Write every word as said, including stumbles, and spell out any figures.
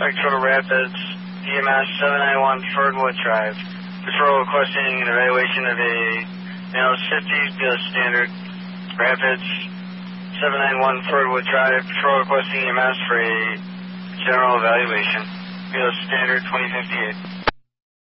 Mike Turtle Rapids, E M S seven nine one Fernwood Drive. Patrol requesting an evaluation of a male fifty, B L S Standard, Rapids, seven nine one Fernwood Drive. Patrol requesting E M S for a general evaluation. B L S Standard twenty fifty-eight.